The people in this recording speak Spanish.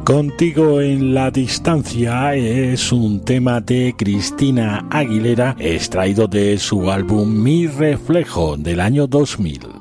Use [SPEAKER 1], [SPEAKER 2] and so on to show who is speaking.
[SPEAKER 1] Contigo en la distancia es un tema de Cristina Aguilera extraído de su álbum Mi Reflejo del año 2000.